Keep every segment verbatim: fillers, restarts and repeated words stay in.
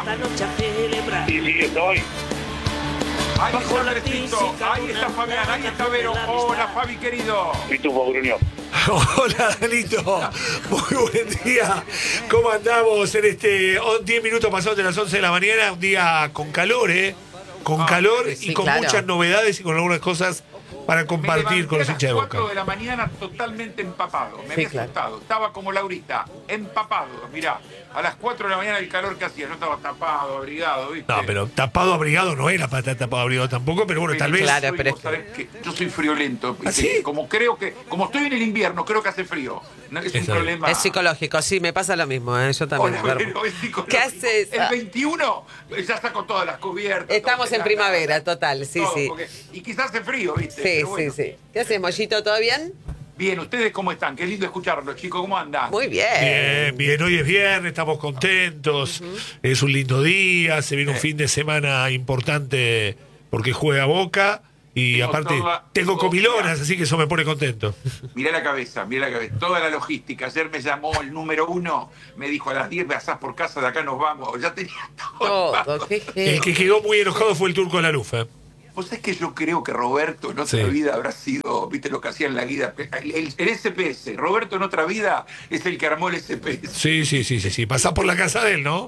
esta noche a celebrar. Sí, sí, estoy. Ahí está Andresito, ahí está Fabián, ahí está Vero. Hola, Fabi, querido. Pitufo Gruñón. Hola, Danito. Muy buen día. ¿Cómo andamos en este diez minutos pasados de las once de la mañana? Un día con calor, ¿eh? Con Ah, calor sí, y con claro. muchas novedades y con algunas cosas para compartir con los hinchas de Boca. cuatro de la mañana totalmente empapado. Me Sí, había claro. asustado. Estaba como Laurita, empapado. Mirá, a las cuatro de la mañana el calor que hacía. Yo estaba tapado, abrigado, ¿viste? No, pero tapado abrigado no era para estar tapado abrigado tampoco, pero bueno, tal vez. Claro, Soy- pero vos es sabés que yo soy friolento. ¿Ah, ¿viste? sí? Como creo que, como estoy en el invierno, creo que hace frío. No, es un Eso. problema. Es psicológico, sí, me pasa lo mismo, ¿eh? Yo también. Hola, Verbo. Vero, es psicológico. ¿Qué haces? El veintiuno ya saco todas las cubiertas. Estamos todo, en primavera, total, sí, todo, sí. porque- y quizás hace frío, ¿viste? Sí, Pero bueno. sí, sí. ¿Qué haces, Mollito? ¿Todo bien? Bien, ¿ustedes cómo están? Qué lindo escucharlos, chicos. ¿Cómo andan? Muy bien. Bien, bien, hoy es viernes, estamos contentos, es un lindo día, se viene un Sí. fin de semana importante porque juega Boca y Tengo aparte toda- tengo tengo- comilonas, así que eso me pone contento. Mirá la cabeza, mirá la cabeza. Toda la logística. Ayer me llamó el número uno, me dijo a las diez pasás por casa, de acá nos vamos. Ya tenía todo. Todo, qué El que quedó muy enojado fue el turco de la Lufa. Vos sabés que yo creo que Roberto en otra Sí. vida habrá sido, viste lo que hacía en la guía, el, el- el S P S. Roberto en otra vida es el que armó el S P S. Sí, sí, sí, sí, sí. Pasá por la casa de él, ¿no?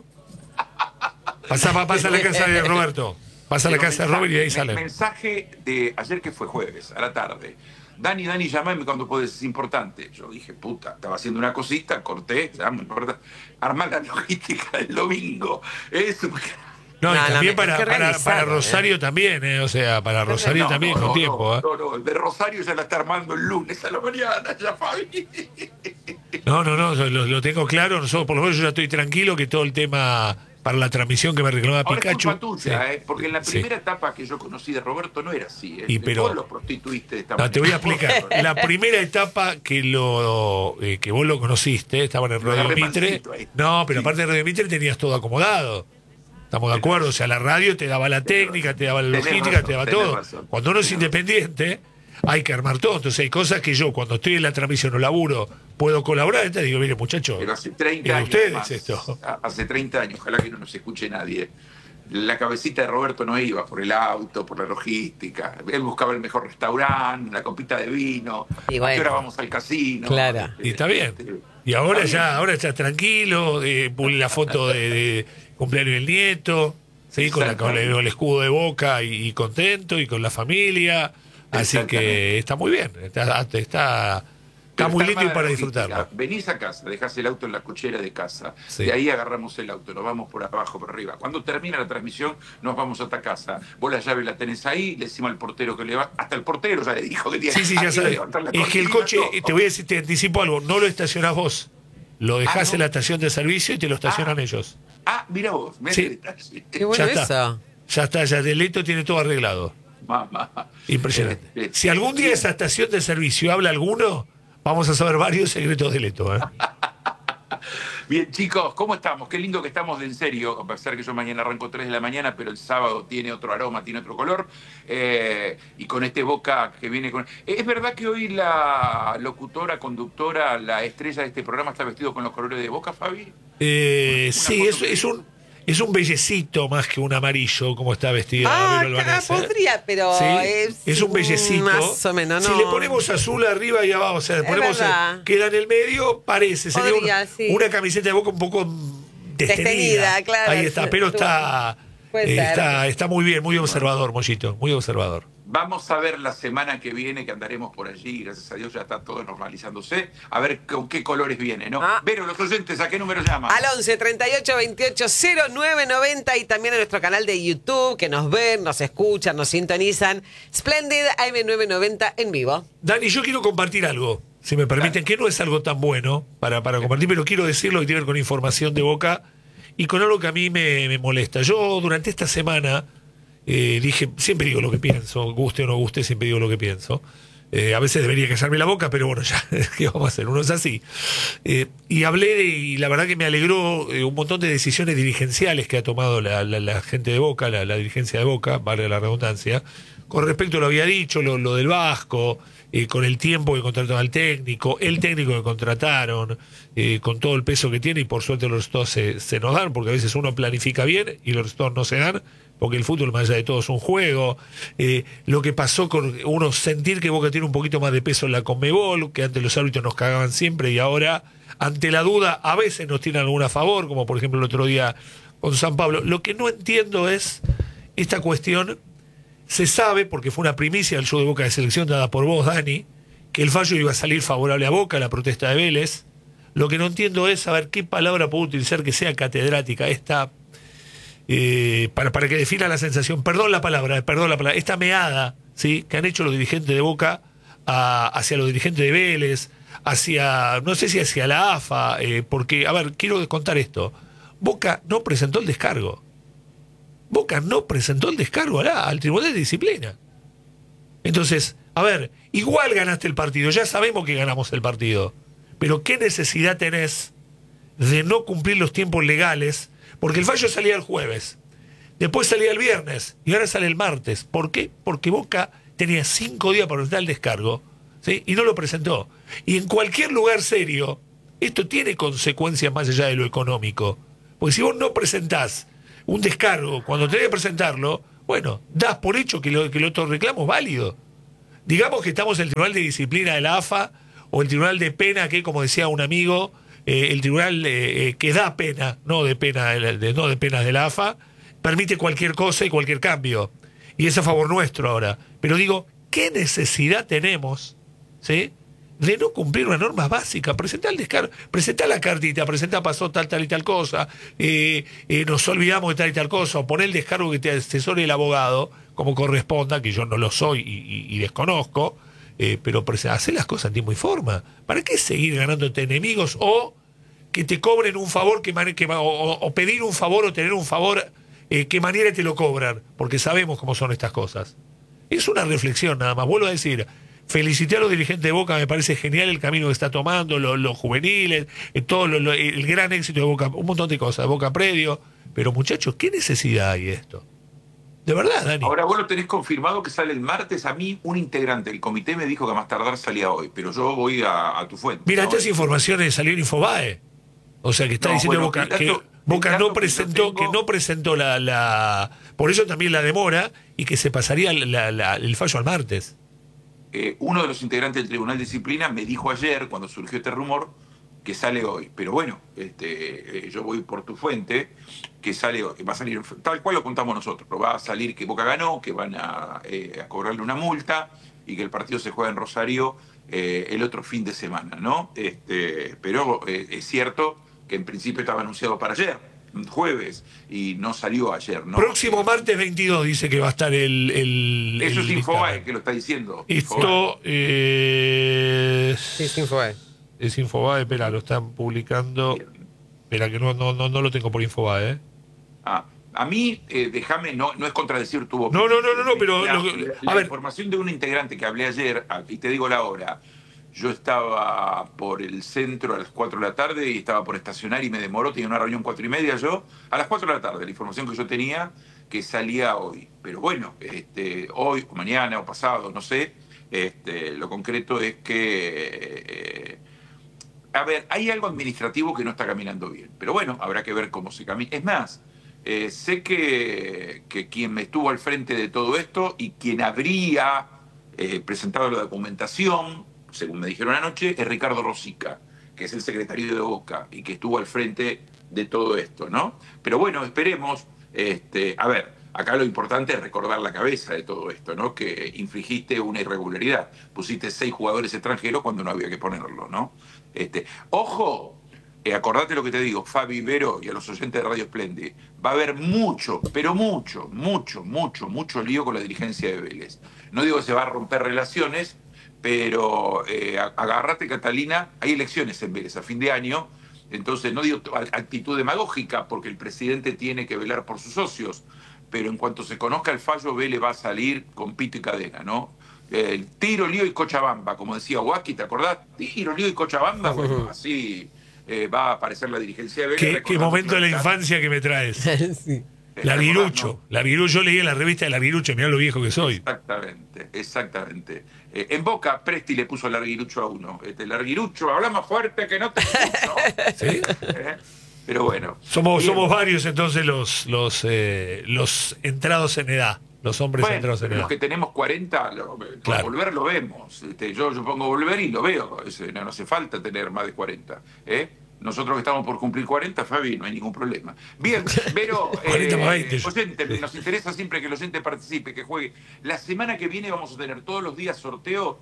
Pasá, pa- pasa a la casa de Roberto. Pasa a la Pero casa de mensaje- Robert y ahí men- sale. Mensaje de ayer que fue jueves, a la tarde. Dani, Dani, llamame cuando puedes, es importante. Yo dije, puta, estaba haciendo una cosita, corté, ya me importa. Armar la logística del domingo. Eso. No, y No, no, también hay para, que para, realizarlo, para ¿eh? Rosario también, ¿eh? O sea, para Rosario No, también no, con no, tiempo, no, ¿eh? no, no, el de Rosario ya la está armando el lunes a la mañana, ya, Fabi. No, no, no, lo, lo tengo claro. Nosotros, por lo menos, yo ya estoy tranquilo que todo el tema para la transmisión que me reclamaba Ahora Pikachu. es culpa tuya, Sí. ¿eh? Porque en la Sí. primera etapa que yo conocí de Roberto no era así, ¿eh? Y pero- Vos lo prostituiste de esta No, te voy a manera. explicar. La primera etapa que lo eh, que vos lo conociste, estaban en Lo Radio agarré Mitre. mansito ahí. No, pero Sí. aparte de Radio Mitre tenías todo acomodado. Estamos de acuerdo, o sea, la radio te daba la técnica, te daba la Tenés logística, razón, te daba tenés todo. razón. Cuando uno es Tenés independiente, hay que armar todo. Entonces hay cosas que yo, cuando estoy en la transmisión o laburo, puedo colaborar. Te digo, mire, muchachos, Pero hace treinta era años ustedes más, esto. a- hace treinta años, ojalá que no nos escuche nadie. La cabecita de Roberto no iba por el auto, por la logística. Él buscaba el mejor restaurante, la copita de vino. Y ¿A bueno. qué hora vamos al casino? Claro. Y está bien. Este, Y ahora está ya, bien. ahora estás tranquilo, eh, publica la foto de, de cumpleaños del nieto, ¿sí? con, la, con, el, con el escudo de Boca y, y contento y con la familia. Así que Exactamente. está muy bien, está, está, está, Pero muy está lindo y armada para la logística. disfrutarlo. Venís a casa, dejás el auto en la cochera de casa. Sí. De ahí agarramos el auto, nos vamos por abajo, por arriba. Cuando termina la transmisión, nos vamos hasta casa. Vos la llave la tenés ahí, le decimos al portero que le va. Hasta el portero ya le dijo que tiene Sí, sí, ya que sabes. levantar la Es que el cortina, coche, todo. te voy a decir, te anticipo algo, no lo estacionás vos. Lo dejás Ah, ¿no? en la estación de servicio y te lo estacionan Ah. ellos. Ah, mira vos, mirá Sí. el detalle. Qué bueno ya está. eso. Ya está, ya de Leto tiene todo arreglado. Mamá. Impresionante. Eh, eh, Si algún día bien. esa estación de servicio habla alguno, vamos a saber varios secretos de Leto. ¿eh? Bien, chicos, ¿cómo estamos? Qué lindo que estamos de en serio, a pesar que yo mañana arranco tres de la mañana, pero el sábado tiene otro aroma, tiene otro color, eh, y con este Boca que viene con... ¿Es verdad que hoy la locutora, conductora, la estrella de este programa está vestido con los colores de Boca, Fabi? Eh, Una sí, foto es, que- es un es un bellecito más que un amarillo, como está vestida Ah, Vero claro, Albanese. podría, pero Sí, es, es un bellecito. Más o menos, no. Si le ponemos azul arriba y abajo, o sea, le Es ponemos verdad. eh, queda en el medio, parece, sería Podría, una, sí. una camiseta de Boca un poco destenida. Destenida, claro, Ahí está, sí, pero tú- está, puede eh, ser. está está muy bien, muy observador, Mollito, muy observador. Vamos a ver la semana que viene, que andaremos por allí, gracias a Dios ya está todo normalizándose, a ver con qué colores viene, ¿no? Ah. Pero los oyentes, ¿a qué número llaman? Al once, treinta y ocho, veintiocho, cero nueve noventa y también a nuestro canal de YouTube, que nos ven, nos escuchan, nos sintonizan. Splendid A M novecientos noventa en vivo. Dani, yo quiero compartir algo, si me permiten, que no es algo tan bueno para, para compartir, pero quiero decirlo que tiene que ver con información de Boca y con algo que a mí me, me molesta. Yo durante esta semana eh, dije, siempre digo lo que pienso, guste o no guste, siempre digo lo que pienso. Eh, a veces debería callarme la boca, pero bueno, ya, ¿qué vamos a hacer? Uno es así. Eh, y hablé de, y la verdad que me alegró eh, un montón de decisiones dirigenciales que ha tomado la, la, la gente de Boca, la, la dirigencia de Boca, vale la redundancia, con respecto a lo había dicho, lo, lo del Vasco, eh, con el tiempo que contrataron al técnico, el técnico que contrataron, eh, con todo el peso que tiene, y por suerte los resultados se, se nos dan, porque a veces uno planifica bien y los resultados no se dan, porque el fútbol más allá de todo es un juego. Eh, lo que pasó con uno sentir que Boca tiene un poquito más de peso en la Conmebol, que antes los árbitros nos cagaban siempre y ahora, ante la duda, a veces nos tiran alguna a favor, como por ejemplo el otro día con San Pablo. Lo que no entiendo es esta cuestión. Se sabe, porque fue una primicia del show de Boca de Selección dada por vos, Dani, que el fallo iba a salir favorable a Boca, la protesta de Vélez. Lo que no entiendo es saber qué palabra puedo utilizar que sea catedrática, esta, eh, para, para que defina la sensación, perdón la palabra, perdón la palabra, esta meada, ¿sí?, que han hecho los dirigentes de Boca a, hacia los dirigentes de Vélez, hacia, no sé si hacia la A F A, eh, porque, a ver, quiero contar esto. Boca no presentó el descargo. Boca no presentó el descargo al, al Tribunal de Disciplina. Entonces, a ver, igual ganaste el partido, ya sabemos que ganamos el partido, pero ¿qué necesidad tenés de no cumplir los tiempos legales? Porque el fallo salía el jueves, después salía el viernes y ahora sale el martes. ¿Por qué? Porque Boca tenía cinco días para presentar el descargo, ¿sí?, y no lo presentó. Y en cualquier lugar serio, esto tiene consecuencias más allá de lo económico. Porque si vos no presentás un descargo cuando tenés que presentarlo, bueno, das por hecho que, lo, que el otro reclamo es válido. Digamos que estamos en el Tribunal de Disciplina de la A F A o el Tribunal de Pena, que como decía un amigo, eh, el Tribunal eh, eh, que da pena, no de pena de, no de penas de la A F A, permite cualquier cosa y cualquier cambio. Y es a favor nuestro ahora. Pero digo, ¿qué necesidad tenemos, ¿sí?, de no cumplir una norma básica? Presentar el descargo, presentar la cartita, presentar pasó tal, tal y tal cosa, eh, eh, nos olvidamos de tal y tal cosa, o poner el descargo que te asesore el abogado, como corresponda, que yo no lo soy y, y, y desconozco, eh, pero hacer las cosas en tiempo y forma. ¿Para qué seguir ganándote enemigos o que te cobren un favor, que, que o, o pedir un favor o tener un favor, eh, qué manera te lo cobran? Porque sabemos cómo son estas cosas. Es una reflexión nada más. Vuelvo a decir, felicité a los dirigentes de Boca, me parece genial el camino que está tomando, los, los juveniles, eh, todo lo, lo, el gran éxito de Boca, un montón de cosas, de Boca Predio. Pero muchachos, ¿qué necesidad hay de esto? De verdad, Dani. Ahora vos lo tenés confirmado que sale el martes. A mí un integrante del comité me dijo que a más tardar salía hoy, pero yo voy a, a tu fuente. Mira, ¿no? estas informaciones salieron en Infobae. O sea, que está No, diciendo bueno, Boca, dato, que Boca no que presentó, tengo... que no presentó la, la... Por eso también la demora y que se pasaría la, la, el fallo al martes. Eh, uno de los integrantes del Tribunal de Disciplina me dijo ayer, cuando surgió este rumor, que sale hoy. Pero bueno, este, eh, yo voy por tu fuente, que sale hoy. Va a salir tal cual lo contamos nosotros. Pero va a salir que Boca ganó, que van a, eh, a cobrarle una multa y que el partido se juega en Rosario eh, el otro fin de semana, ¿no? Este, pero eh, es cierto que en principio estaba anunciado para ayer, jueves, y no salió ayer, ¿no? Próximo martes veintidós dice que va a estar el... el Eso el es Infobae que lo está diciendo. Esto eh, Sí, es Infobae. Es Infobae, espera, lo están publicando. Espera, que no, no, no, no lo tengo por Infobae, ¿eh? Ah, a mí, eh, déjame, no, no es contradecir tu opinión. No, no, no, no, no, pero... La, lo, la, a la ver. información de un integrante que hablé ayer, y te digo la hora, yo estaba por el centro a las cuatro de la tarde y estaba por estacionar y me demoró, tenía una reunión cuatro y media yo, a las cuatro de la tarde, la información que yo tenía que salía hoy. Pero bueno, este, hoy o mañana o pasado, no sé, este, lo concreto es que... Eh, a ver, hay algo administrativo que no está caminando bien, pero bueno, habrá que ver cómo se camina. Es más, eh, sé que, que quien me estuvo al frente de todo esto y quien habría eh, presentado la documentación, según me dijeron anoche, es Ricardo Rosica, que es el secretario de Boca y que estuvo al frente de todo esto, ¿no? Pero bueno, esperemos, este, a ver, acá lo importante es recordar la cabeza de todo esto, ¿no? Que infligiste una irregularidad, pusiste seis jugadores extranjeros cuando no había que ponerlo, ¿no? Este, ojo, eh, acordate lo que te digo, Fabi, Vero y a los oyentes de Radio Splendid, va a haber mucho, pero mucho, mucho, mucho, mucho lío con la dirigencia de Vélez. No digo que se va a romper relaciones, pero eh, agárrate, Catalina, hay elecciones en Vélez a fin de año, entonces no digo actitud demagógica, porque el presidente tiene que velar por sus socios, pero en cuanto se conozca el fallo, Vélez va a salir con pito y cadena, ¿no? El tiro, lío y Cochabamba, como decía Huasqui, ¿te acordás? Tiro, lío y Cochabamba, bueno, así eh, va a aparecer la dirigencia de Vélez. ¿Qué, qué momento de la infancia que me traes? Sí. Larguirucho, Larguirucho, yo leí en la revista de Larguirucho, mirá lo viejo que soy. Exactamente, exactamente. Eh, en Boca, Presti le puso Larguirucho a uno. Este, Larguirucho, habla más fuerte que no te escucho. ¿Sí? Eh, Pero bueno. Somos, Bien. somos varios entonces los, los, eh, los entrados en edad, los hombres Bueno, entrados en los edad. que tenemos cuarenta, lo, por Claro. volver lo vemos. Este, yo, yo pongo volver y lo veo. Ese, no, no hace falta tener más de cuarenta. ¿eh? Nosotros que estamos por cumplir cuarenta, Fabi, no hay ningún problema. Bien, pero cuarenta más veinte. oyente, nos interesa siempre que el oyente participe, que juegue. La semana que viene vamos a tener todos los días sorteo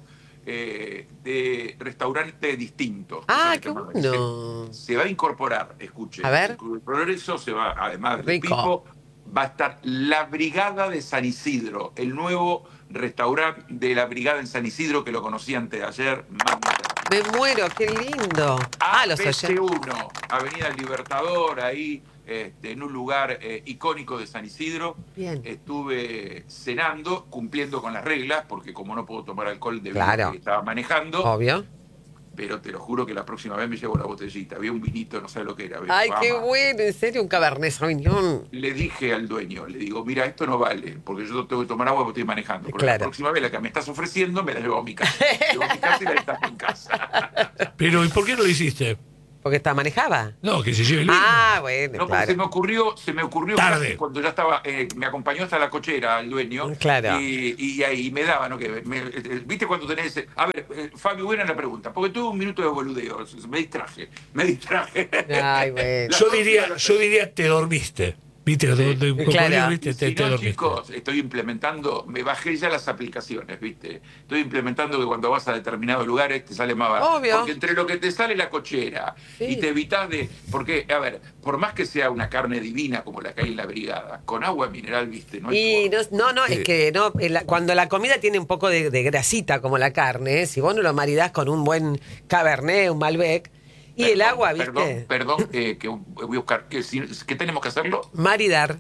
eh, de restaurante distinto. Ah, O sea, qué que bueno. Se, se va a incorporar, escuche. A ver. El Progreso se va, además del Rico. Pipo, va a estar la Brigada de San Isidro, el nuevo restaurante de la Brigada en San Isidro, que lo conocí antes de ayer. Mamita. Me muero, qué lindo. Ah, los A B C oyentes. uno, Avenida Libertador, ahí este, en un lugar eh, icónico de San Isidro. Bien. Estuve cenando, cumpliendo con las reglas, porque como no puedo tomar alcohol debido Claro. a que estaba manejando, Obvio. pero te lo juro que la próxima vez me llevo la botellita. Había un vinito, no sé lo que era. había Ay, qué fama. bueno, en serio, un Cabernet Sauvignon. Le dije al dueño, le digo, mira, esto no vale, porque yo tengo que tomar agua porque estoy manejando. Porque Claro. la próxima vez la que me estás ofreciendo me la llevo a mi casa. Me llevo a mi casa y la estás en casa. Pero, ¿y por qué no lo hiciste? Porque está manejaba. No, que se lleve el vino. Ah, bueno, No, porque se me claro. ocurrió, se me ocurrió Tarde. casi cuando ya estaba, eh, me acompañó hasta la cochera el dueño. Claro. Y, y ahí me daba, ¿no? Que me- eh, ¿Viste cuando tenés? A ver, eh, Fabio, buena la pregunta, porque tuve un minuto de boludeo, me distraje, me distraje. Ay, bueno. La Yo próxima diría, la- yo diría te dormiste. ¿Viste? Sí, Te- te- claro. ¿viste? Te, Si te no, dormiste. chicos, estoy implementando, me bajé ya las aplicaciones, ¿viste? Estoy implementando que cuando vas a determinados lugares te sale más barato. Obvio. Porque entre lo que te sale la cochera Sí. y te evitas de... Porque, a ver, por más que sea una carne divina como la que hay en la brigada, con agua mineral, ¿viste? No hay Y no, forma. no, no, es Eh. que no, el- cuando la comida tiene un poco de, de grasita como la carne, ¿eh? Si vos no lo maridás con un buen Cabernet, un Malbec, y el Perdón, agua, ¿viste? Perdón, perdón, eh, que voy a buscar. ¿Qué, si- qué tenemos que hacerlo? Maridar.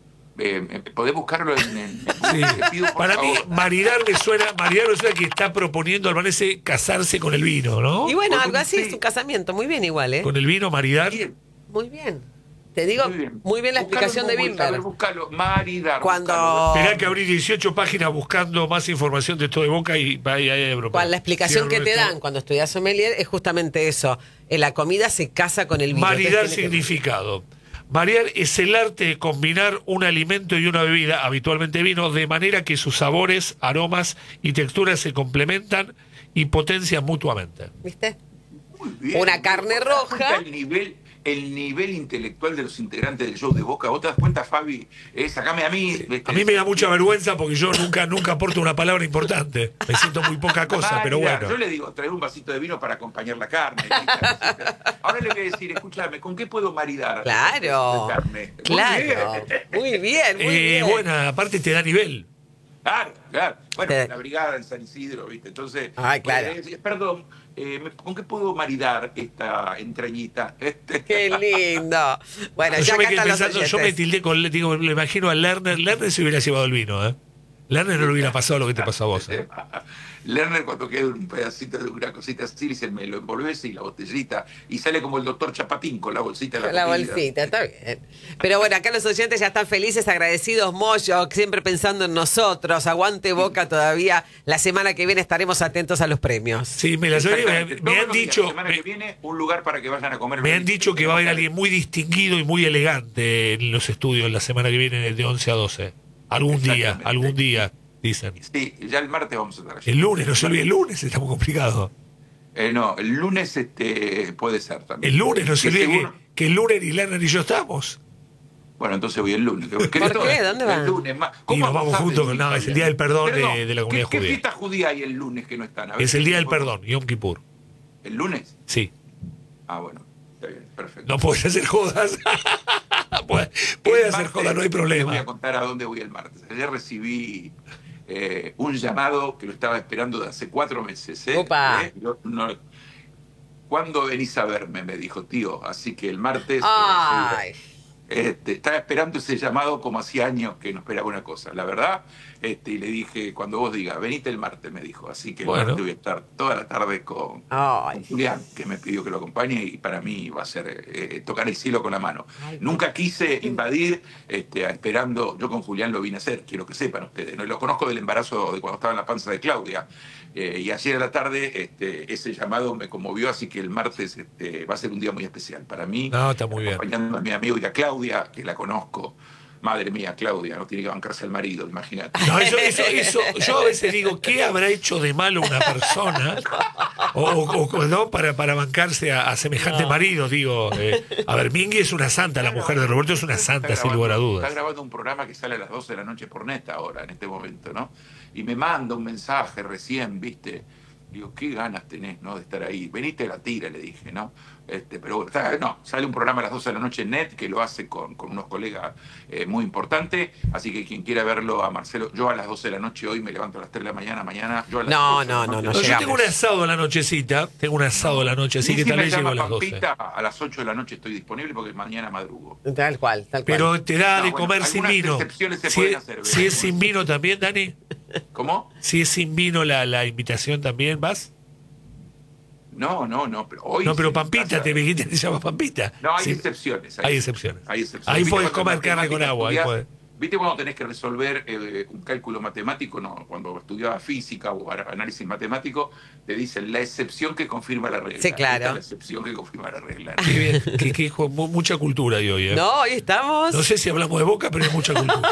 Eh, eh, ¿Podés buscarlo en...? en- Sí. Te pido, por Para mí, favor. maridar me suena, maridar me suena que está proponiendo al parece casarse con el vino, ¿no? Y bueno, Con algo un así té. es un casamiento. Muy bien igual, ¿eh? Con el vino, maridar. Bien. Muy bien. Te digo, muy bien, la Buscalo explicación de en Google, a ver, Bimber. Búscalo, maridar. Cuando- búscalo. Esperá que abrí dieciocho páginas buscando más información de esto de Boca y ahí hay Europa. Cuando la explicación que te Cierro dan esto. cuando estudias sommelier es justamente eso. En la comida se casa con el vino. Maridar Entonces tiene que- significado. Maridar es el arte de combinar un alimento y una bebida, habitualmente vino, de manera que sus sabores, aromas y texturas se complementan y potencian mutuamente. ¿Viste? Muy bien. Una carne ¿Te das roja. cuenta El nivel, el nivel intelectual de los integrantes del show de Boca. ¿Vos te das cuenta, Fabi? Eh, sacame a mí. A mí me da mucha vergüenza porque yo nunca, nunca aporto una palabra importante. Me siento muy poca cosa, pero Maridar. bueno. Yo le digo, traer un vasito de vino para acompañar la carne. Ahora le voy a decir, escúchame, ¿con qué puedo maridar? Claro. La carne? Muy Claro. bien. Muy bien, muy Eh, bien. bueno, aparte te da nivel. Claro, claro. Bueno, Sí. la brigada en San Isidro, ¿viste? Entonces, Ay, claro. eh, perdón, eh, me- ¿con qué puedo maridar esta entrañita? Este, Qué lindo. Bueno, ya yo me acá quedé están los pensando, yo me oyentes. tildé con, digo, le imagino a Lerner, Lerner se hubiera llevado el vino, ¿eh? Lerner no le hubiera pasado lo que te pasó a vos. ¿eh? Lerner cuando queda un pedacito de una cosita así, dice, me lo envolves y la botellita, y sale como el doctor Chapatín con la bolsita de la, La comida. bolsita, está bien. Pero bueno, acá los oyentes ya están felices, agradecidos, Moyo, siempre pensando en nosotros. Aguante Boca todavía. La semana que viene estaremos atentos a los premios. Sí, me, la me, Exactamente. me Todos han los días, dicho, la semana me, que viene, un lugar para que vayan a comer. me han dicho que va a haber alguien muy distinguido y muy elegante en los estudios la semana que viene de once a doce. Algún día, Exactamente. algún día, dicen. Sí, ya el martes vamos a estar allí. El lunes, no se olvide, el lunes está muy complicado. Eh, no, el lunes este, puede ser también. El lunes, no se Que olvide que, seguro- que el lunes ni Lerner ni yo estamos. Bueno, entonces voy el lunes. ¿Por qué? ¿Dónde van? El lunes. ma- Y nos vamos sabes juntos, de mí, no, es el Fabián? Día del Perdón de- Perdón, de la comunidad ¿qué, ¿Qué judía. fiesta judía hay el lunes que no están? A ver, Es el Día del ¿qué- Perdón, Yom Kippur. ¿El lunes? Sí. Ah, bueno, está bien, perfecto. No puedes hacer jodas. puede puede El hacer martes, jodas, no hay Te voy a problema. contar a dónde voy el martes. Ayer recibí eh, un llamado que lo estaba esperando de hace cuatro meses. ¿eh? Opa. ¿Eh? Yo no- ¿Cuándo venís a verme? Me dijo, tío. Así que el martes... eh, Ay. Este, estaba esperando ese llamado como hacía años que no esperaba una cosa, la verdad. Este, y le dije, cuando vos digas, venite el martes, me dijo. Así que el Bueno. martes voy a estar toda la tarde con, Ay. con Julián, que me pidió que lo acompañe, y para mí va a ser eh, tocar el cielo con la mano. Ay, Nunca quise invadir, este, esperando, yo con Julián lo vine a hacer, quiero que sepan ustedes, ¿no? Lo conozco del embarazo de cuando estaba en la panza de Claudia. Eh, y ayer a la tarde este, ese llamado me conmovió, así que el martes este, va a ser un día muy especial para mí. No, está muy bien. Acompañando a mi amiga Claudia, que la conozco. Madre mía, Claudia, no tiene que bancarse al marido, imagínate. No, eso, eso, eso, yo a veces digo, ¿qué habrá hecho de malo una persona o, o- o- ¿no? para, para bancarse a, a semejante No. marido? Digo, eh, a ver, Mingui es una santa, la mujer de Roberto es una Está santa, sin grabando- lugar a Está dudas. grabando un programa que sale a las doce de la noche por Neta ahora, en este momento, ¿no? Y me manda un mensaje recién, ¿viste? Digo, qué ganas tenés, ¿no? De estar ahí. Venite a la tira, le dije, ¿no? Este, pero bueno, está- no, sale un programa a las doce de la noche en Net, que lo hace con, con unos colegas eh, muy importantes. Así que quien quiera verlo a Marcelo, yo a las doce de la noche hoy me levanto a las tres de la mañana, mañana. Yo a las No, ocho de la no, no, noche- no No, yo llegamos. tengo un asado a la nochecita, tengo un asado a la noche, así Y que si tal me vez llego llama a las doce. Pampita, a las ocho de la noche estoy disponible porque mañana madrugo. Tal cual, tal cual. Pero te da No, de bueno, comer sin algunas vino. excepciones se Si pueden es, hacer, si es ¿ves? sin vino también, Dani. ¿Cómo? Si es sin vino la, la invitación también, ¿vas? No, no, no, pero hoy... No, pero sí, Pampita, casa- te dijiste que te llamas Pampita. No, hay Sí. excepciones. Hay excepciones. Hay excepciones. Ahí ¿Viste podés cuando en comer carne con matemática agua, ahí estudiás- podés. ¿Viste cuando tenés que resolver eh, un cálculo matemático? No, cuando estudiaba física o a- análisis matemático, te dicen la excepción que confirma la regla. Sí, claro. Esta es la excepción que confirma la regla. Qué bien, qué- qué hijo, mu- mucha cultura hay hoy, ¿eh? No, hoy estamos. No sé si hablamos de Boca, pero hay mucha cultura.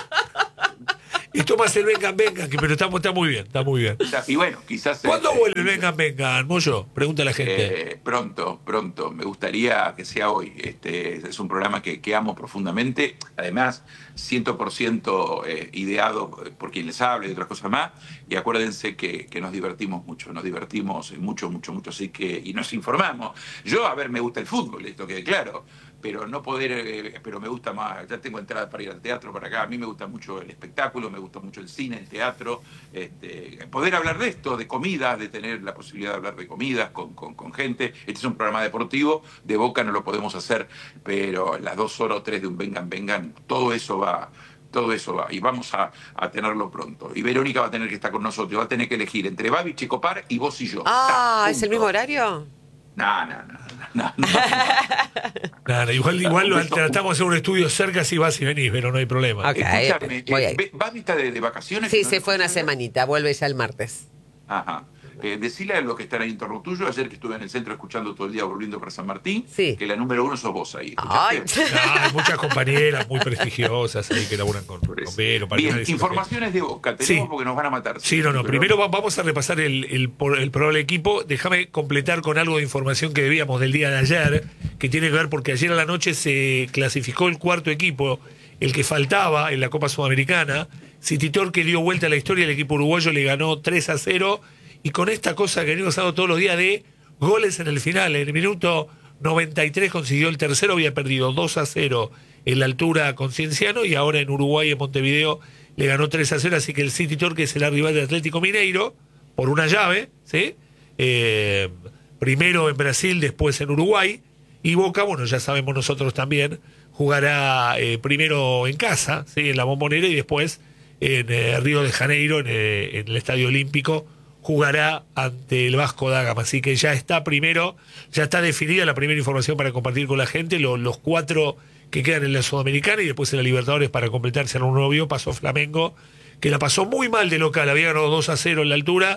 Esto más el vengan, vengan, que, pero está, está muy bien, está muy bien. O sea, y bueno, quizás... ¿Cuándo eh, vuelve el vengan, vengan, Moyo? Pregunta a la gente. Eh, pronto, pronto. Me gustaría que sea hoy. Este es un programa que, que amo profundamente. Además, cien por ciento eh, ideado por quien les habla y otras cosas más. Y acuérdense que, que nos divertimos mucho, nos divertimos mucho, mucho, mucho. Así que, y nos informamos. Yo, a ver, me gusta el fútbol, esto quede claro. Pero no poder, eh, pero me gusta más, ya tengo entradas para ir al teatro, para acá, a mí me gusta mucho el espectáculo, me gusta mucho el cine, el teatro, este, poder hablar de esto, de comidas, de tener la posibilidad de hablar de comidas con, con, con gente. Este es un programa deportivo, de Boca no lo podemos hacer, pero las dos horas o tres de un vengan, vengan, todo eso va... Todo eso va, y vamos a, a tenerlo pronto. Y Verónica va a tener que estar con nosotros, va a tener que elegir entre Babi, Checopar y vos y yo. Ah, Ta, ¿es el punto. mismo horario? No, no, no, no, no. Nada, igual igual lo Un beso. tratamos de hacer un estudio cerca si vas y venís, pero no hay problema. Ok. Escúchame, voy eh, ahí. ve- ¿Babi está de, de vacaciones? Sí, Que no se le fue una escuché. semanita, vuelve ya el martes. Ajá. Eh, decile a los que están ahí en torno tuyo, ayer que estuve en el centro escuchando todo el día volviendo para San Martín, Sí. que la número uno sos vos ahí. Ay. ¿escuchaste? No, hay muchas compañeras muy prestigiosas ahí que laburan con, Por eso. con Vero, para Bien, nadie se informaciones de Boca, tenemos Sí. porque nos van a matar. Sí, no, no. Pero- Primero va- vamos a repasar el, el, por- el probable equipo. Déjame completar con algo de información que debíamos del día de ayer, que tiene que ver porque ayer a la noche se clasificó el cuarto equipo, el que faltaba en la Copa Sudamericana. City Torque dio vuelta a la historia, el equipo uruguayo le ganó tres a cero. Y con esta cosa que venimos hablando todos los días de goles en el final, en el minuto noventa y tres consiguió el tercero, había perdido dos a cero en la altura con Cienciano y ahora en Uruguay, en Montevideo, le ganó tres a cero, así que el City Torque es el rival del Atlético Mineiro por una llave, ¿sí? Eh, primero en Brasil, después en Uruguay, y Boca, bueno, ya sabemos nosotros también, jugará eh, primero en casa, ¿sí? En la Bombonera, y después en eh, Río de Janeiro, en, eh, en el Estadio Olímpico, jugará ante el Vasco da Gama. Así que ya está primero, ya está definida la primera información para compartir con la gente, lo- los cuatro que quedan en la Sudamericana y después en la Libertadores para completarse en un novio. Pasó Flamengo, que la pasó muy mal de local, había ganado dos a cero en la altura,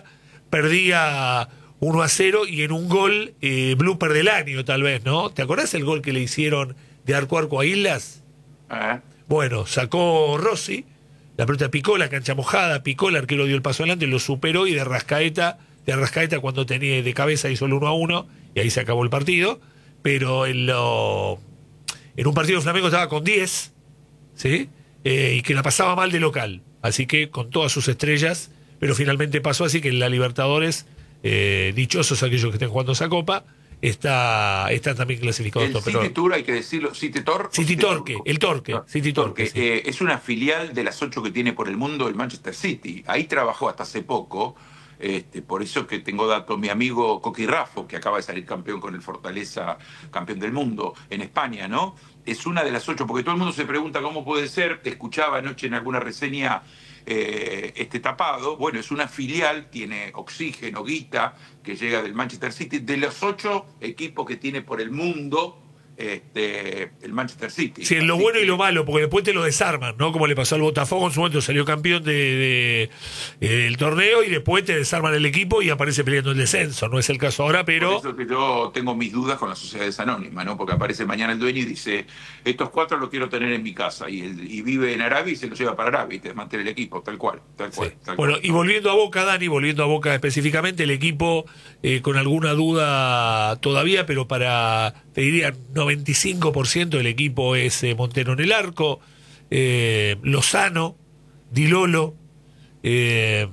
perdía uno a cero y en un gol, eh, blooper del año tal vez, ¿no? ¿Te acordás el gol que le hicieron de arco a arco a Islas? Ah, Bueno, sacó Rossi, la pelota picó, la cancha mojada, picó, el arquero dio el paso adelante, lo superó y de Arrascaeta, de Arrascaeta cuando tenía de cabeza hizo el uno a uno y ahí se acabó el partido. Pero en, lo, en un partido Flamengo estaba con diez, ¿sí? Eh, y que la pasaba mal de local. Así que con todas sus estrellas, pero finalmente pasó, así que en la Libertadores, eh, dichosos aquellos que estén jugando esa copa, está, está también clasificado el top. City Tour, hay que decirlo, City Tor. City Torque, el Torque, City Torque, sí. eh, es una filial de las ocho que tiene por el mundo el Manchester City. Ahí trabajó hasta hace poco. Este, por eso que tengo datos, mi amigo Coqui Raffo, que acaba de salir campeón con el Fortaleza, campeón del mundo en España, ¿no? es una de las ocho, porque todo el mundo se pregunta cómo puede ser. Te escuchaba anoche en alguna reseña eh, este tapado. Bueno, es una filial, tiene oxígeno, guita, que llega del Manchester City. De los ocho equipos que tiene por el mundo, Este, el Manchester City. Sí, en lo Así bueno que, y lo malo, porque después te lo desarman, ¿no? Como le pasó al Botafogo, en su momento salió campeón de, de, eh, del torneo y después te desarman el equipo y aparece peleando el descenso. No es el caso ahora, pero... Por eso que yo tengo mis dudas con las sociedades anónimas, ¿no? Porque aparece mañana el dueño y dice, estos cuatro los quiero tener en mi casa, y, el, y vive en Arabia y se los lleva para Arabia y te desmantela el equipo, tal cual, tal cual. Sí. Tal Bueno, cual, y ¿no? volviendo a Boca, Dani, volviendo a Boca específicamente, el equipo eh, con alguna duda todavía, pero para, te diría, noventa y cinco por ciento del equipo es eh, Montero en el arco, eh, Lozano, Di Lolo, eh,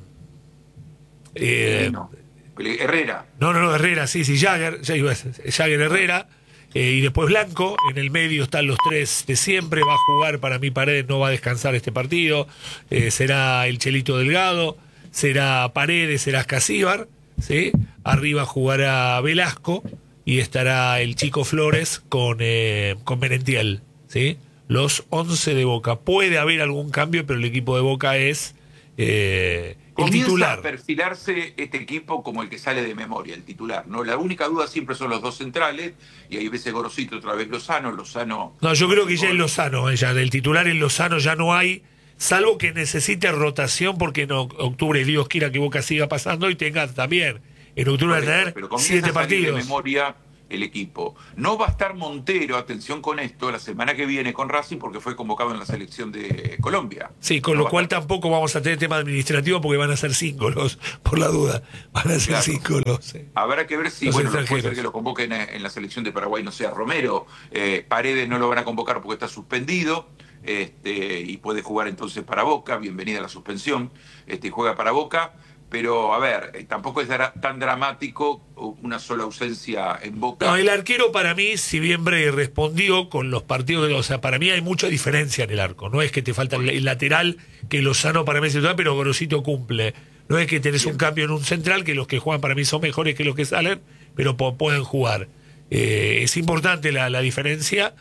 eh, No. Herrera. no, no, no, Herrera, sí, sí, Jagger, ya iba a decir, Jagger Herrera, eh, y después Blanco, en el medio están los tres de siempre, va a jugar, para mí Paredes no va a descansar este partido, eh, será el Chelito Delgado, será Paredes, será Casíbar, ¿sí? Arriba jugará Velasco y estará el Chico Flores con, eh, con Merentiel, ¿sí? Los once de Boca. Puede haber algún cambio, pero el equipo de Boca es eh, el Comienza titular. a perfilarse este equipo como el que sale de memoria, el titular, ¿no? La única duda siempre son los dos centrales, y ahí ves Gorosito otra vez Lozano, Lozano... No, yo creo que ya es Lozano, eh, ya del titular en Lozano ya no hay, salvo que necesite rotación, porque en octubre Dios quiera que Boca siga pasando y tenga también en octubre a tener Pero comienza siete a salir partidos. de memoria el equipo. No va a estar Montero, atención con esto, la semana que viene con Racing, porque fue convocado en la selección de Colombia. Sí, con No lo va a cual estar. tampoco vamos a tener tema administrativo porque van a ser cinco los, por la duda, van a ser Claro. cinco los. eh. Habrá que ver si, Los bueno, no puede extranjeros. ser que lo convoquen en la selección de Paraguay, no sea Romero. Eh, Paredes no lo van a convocar porque está suspendido, este, y puede jugar entonces para Boca, bienvenida a la suspensión, este, y juega para Boca. Pero, a ver, eh, tampoco es dra- tan dramático una sola ausencia en Boca. No, el arquero para mí, si bien Bray respondió con los partidos, de, o sea, para mí hay mucha diferencia en el arco. No es que te falta el, el lateral, que Lozano para mí es titular, pero Gorosito cumple. No es que tenés Bien. un cambio en un central, que los que juegan para mí son mejores que los que salen, pero po- pueden jugar. Eh, es importante la, la diferencia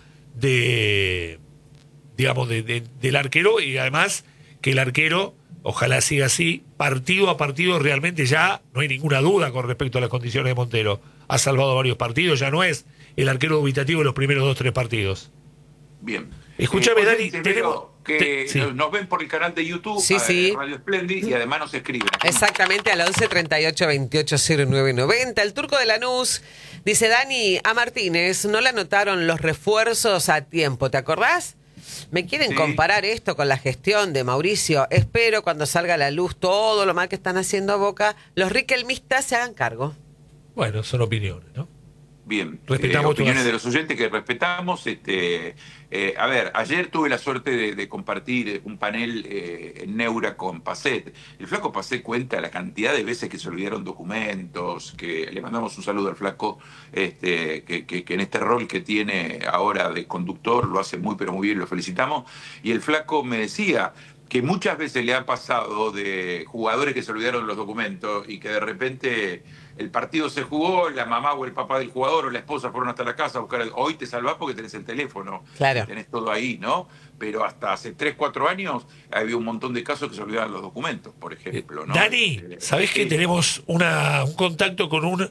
de, digamos, de, de- del arquero, y además que el arquero, ojalá siga así, partido a partido realmente ya no hay ninguna duda con respecto a las condiciones de Montero. Ha salvado varios partidos, ya no es el arquero dubitativo de los primeros dos, tres partidos. Bien. Escúchame, Eh, Dani, oyentes, tenemos- veo que te- sí. nos ven por el canal de YouTube, Sí, eh, sí. Radio Splendid, y además nos escriben. Exactamente, al once treinta y ocho veintiocho cero nueve noventa. El Turco de Lanús dice, Dani, a Martínez no le anotaron los refuerzos a tiempo, ¿te acordás? Me quieren Sí. comparar esto con la gestión de Mauricio. Espero cuando salga a la luz todo lo mal que están haciendo a Boca, los riquelmistas se hagan cargo. Bueno, son opiniones, ¿no? Bien, Respetamos eh, opiniones todas. de los oyentes que respetamos. Este, eh, a ver, ayer tuve la suerte de, de compartir un panel eh, en Neura con Pacet. El flaco Pacet cuenta la cantidad de veces que se olvidaron documentos, que le mandamos un saludo al flaco, este, que, que, que en este rol que tiene ahora de conductor lo hace muy pero muy bien, lo felicitamos. Y el flaco me decía que muchas veces le ha pasado de jugadores que se olvidaron los documentos y que de repente el partido se jugó, la mamá o el papá del jugador o la esposa fueron hasta la casa a buscar. el- Hoy te salvás porque tenés el teléfono, Claro. tenés todo ahí, ¿no? Pero hasta hace tres, cuatro años había un montón de casos que se olvidaban los documentos, por ejemplo, ¿no? Dani, Eh, ¿sabés que sí. tenemos una, un contacto con un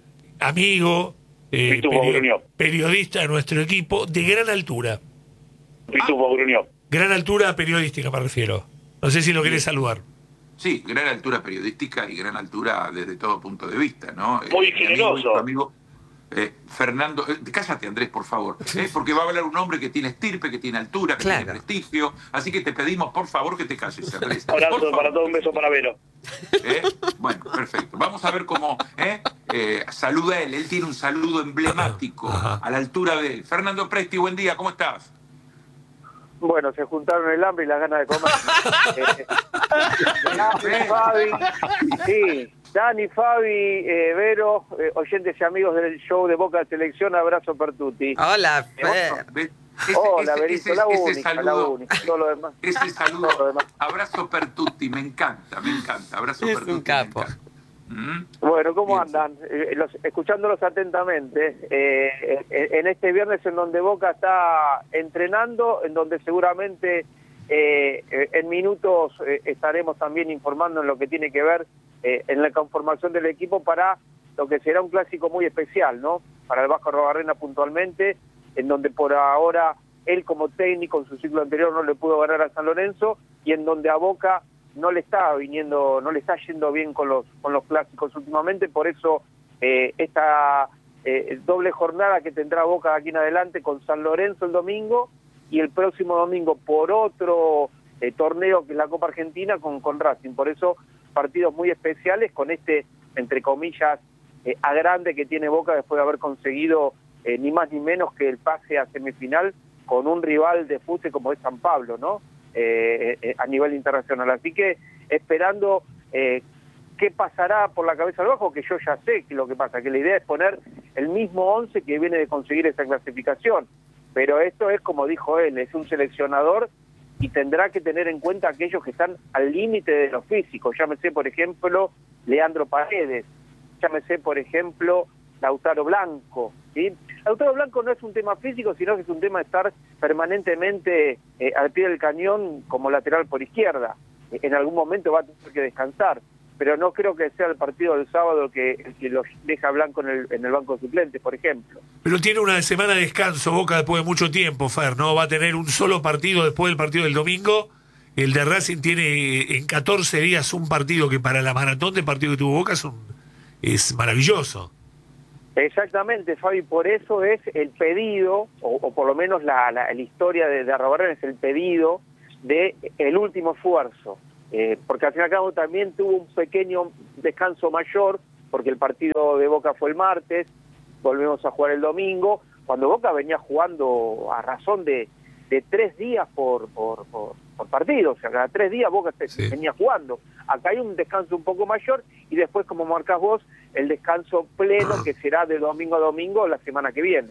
amigo, eh, Pitufo perio- Gruñó. periodista de nuestro equipo, de gran altura? Pitufo Gruñó. Gran altura periodística me refiero. No sé si lo querés saludar. Sí, gran altura periodística y gran altura desde todo punto de vista, ¿no? Muy Eh, mi amigo y generoso. tu amigo, eh, Fernando, eh, cállate Andrés, por favor, eh, porque va a hablar un hombre que tiene estirpe, que tiene altura, que Claro. tiene prestigio, así que te pedimos por favor que te calles, Andrés. Abrazo Por favor. para todo, un beso para Vero. ¿Eh? Bueno, perfecto. Vamos a ver cómo ¿eh? Eh, saluda él. Él tiene un saludo emblemático Ajá. a la altura de él. Fernando Presti, buen día, ¿cómo estás? Bueno, se juntaron el hambre y las ganas de comer. Eh, Dani, Fabi, sí, Dani, Fabi, eh, Vero, eh, oyentes y amigos del show de Boca Selección, abrazo per tutti. Hola, Eh, Fer. ¿ves? Ese- Hola, ese- Berito, ese- la ese única, la saludo- única, todo lo demás. Ese Todo lo saludo, demás. abrazo per tutti, me encanta, me encanta. Abrazo Es per un tutti, me capo. encanta. ¿Mm? Bueno, ¿cómo Bien. andan? Eh, los, escuchándolos atentamente, eh, en, en este viernes en donde Boca está entrenando, en donde seguramente eh, eh, en minutos eh, estaremos también informando en lo que tiene que ver eh, en la conformación del equipo para lo que será un clásico muy especial, ¿no? Para el Vasco Arrobarrena puntualmente, en donde por ahora él como técnico en su ciclo anterior no le pudo ganar a San Lorenzo y en donde a Boca no le está viniendo, no le está yendo bien con los con los clásicos últimamente, por eso eh, esta eh, doble jornada que tendrá Boca de aquí en adelante con San Lorenzo el domingo y el próximo domingo por otro eh, torneo que es la Copa Argentina con, con Racing, por eso partidos muy especiales con este, entre comillas, eh, a grande que tiene Boca después de haber conseguido eh, ni más ni menos que el pase a semifinal con un rival de fútbol como es San Pablo, ¿no? Eh, eh, a nivel internacional. Así que esperando eh, qué pasará por la cabeza del Vasco, que yo ya sé que lo que pasa, que la idea es poner el mismo once que viene de conseguir esa clasificación. Pero esto es, como dijo él, es un seleccionador y tendrá que tener en cuenta aquellos que están al límite de lo físico. Llámese, por ejemplo, Leandro Paredes, llámese, por ejemplo, Lautaro Blanco, ¿sí? Lautaro Blanco no es un tema físico, sino que es un tema de estar permanentemente eh, al pie del cañón como lateral por izquierda. Eh, en algún momento va a tener que descansar, pero no creo que sea el partido del sábado que, el que lo deja Blanco en el, en el banco de suplentes, por ejemplo. Pero tiene una semana de descanso Boca después de mucho tiempo, Fer, ¿no? Va a tener un solo partido después del partido del domingo. El de Racing tiene en catorce días un partido que para la maratón de partido que tuvo Boca es, un, es maravilloso. Exactamente, Fabi, por eso es el pedido, o, o por lo menos la, la, la historia de, de Arrobarrena es el pedido de el último esfuerzo, eh, porque al fin y al cabo también tuvo un pequeño descanso mayor, porque el partido de Boca fue el martes, volvemos a jugar el domingo, cuando Boca venía jugando a razón de, de tres días por, por, por, por partido, o sea, cada tres días Boca se, sí. venía jugando. Acá hay un descanso un poco mayor y después, como marcás vos, el descanso pleno que será de domingo a domingo la semana que viene.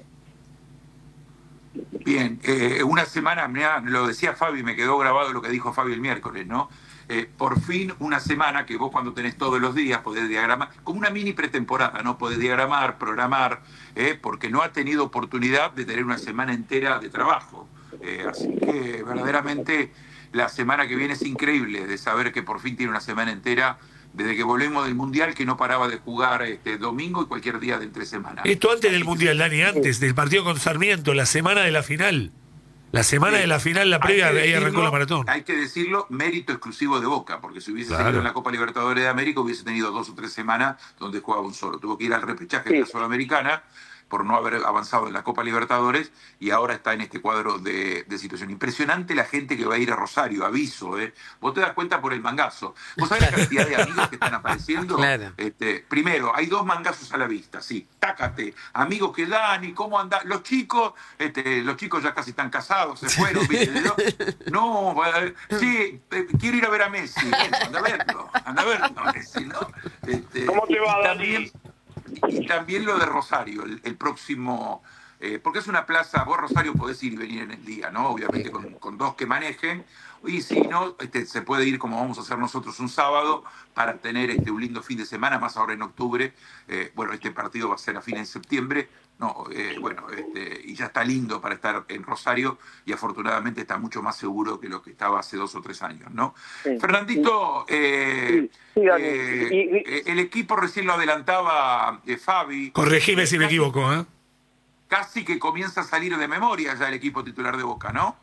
Bien, eh, una semana, mirá, lo decía Fabi, me quedó grabado lo que dijo Fabi el miércoles, ¿no? Eh, por fin una semana que vos cuando tenés todos los días podés diagramar, como una mini pretemporada, ¿no? Podés diagramar, programar, eh, porque no ha tenido oportunidad de tener una semana entera de trabajo. Eh, así que verdaderamente la semana que viene es increíble de saber que por fin tiene una semana entera desde que volvemos del Mundial, que no paraba de jugar este domingo y cualquier día de entre semana. Esto antes del Mundial, Dani, antes del partido con Sarmiento, la semana de la final. La semana Sí. de la final, la previa, ahí arrancó la maratón. Hay que decirlo, mérito exclusivo de Boca, porque si hubiese Claro. seguido en la Copa Libertadores de América hubiese tenido dos o tres semanas donde jugaba un solo. Tuvo que ir al repechaje Sí. de la Sudamericana por no haber avanzado en la Copa Libertadores y ahora está en este cuadro de, de situación. Impresionante la gente que va a ir a Rosario, aviso, ¿eh? Vos te das cuenta por el mangazo. ¿Vos sabés la cantidad de amigos que están apareciendo? Claro. Este, primero, hay dos mangazos a la vista, sí, tácate. Amigos que dan y cómo andan. Los chicos, este, los chicos ya casi están casados, se fueron, ¿viste? No, no, eh, sí, eh, quiero ir a ver a Messi. Bueno, anda a verlo, anda a verlo, Messi, ¿no? Este, ¿Cómo te va, y Dani? también, y también lo de Rosario, el, el próximo, eh, porque es una plaza, vos Rosario podés ir y venir en el día, ¿no? Obviamente con, con dos que manejen, y si no, este, se puede ir como vamos a hacer nosotros un sábado para tener este, un lindo fin de semana, más ahora en octubre. Eh, bueno, este partido va a ser a fines de septiembre, no, eh, bueno, este, y ya está lindo para estar en Rosario y afortunadamente está mucho más seguro que lo que estaba hace dos o tres años, ¿no? Sí. Fernandito, eh, Sí, sí, Dani. eh, Y- y- eh, el equipo recién lo adelantaba eh, Fabi. Corregime si me Casi- equivoco, ¿eh? Casi que comienza a salir de memoria ya el equipo titular de Boca, ¿no?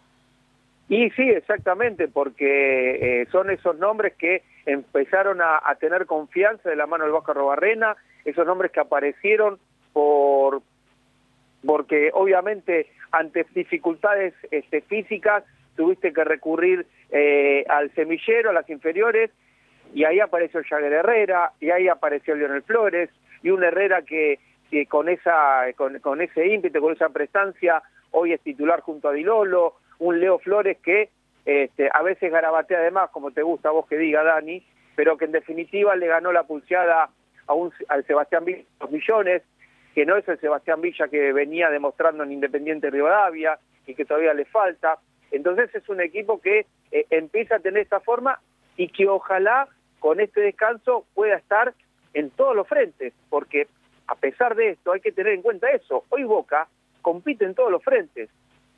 Y sí, exactamente, porque eh, son esos nombres que empezaron a, a tener confianza de la mano del Vasco Arrobarrena, esos nombres que aparecieron por porque obviamente ante dificultades este, físicas tuviste que recurrir eh, al semillero, a las inferiores, y ahí apareció Jagger Herrera, y ahí apareció Lionel Flores, y un Herrera que, que con esa con, con ese ímpetu, con esa prestancia, hoy es titular junto a Di Lolo, un Leo Flores que este, a veces garabatea además, como te gusta a vos que diga, Dani, pero que en definitiva le ganó la pulseada a un, al Sebastián Villa dos millones, que no es el Sebastián Villa que venía demostrando en Independiente Rivadavia y que todavía le falta. Entonces es un equipo que eh, empieza a tener esta forma y que ojalá con este descanso pueda estar en todos los frentes, porque a pesar de esto hay que tener en cuenta eso. Hoy Boca compite en todos los frentes,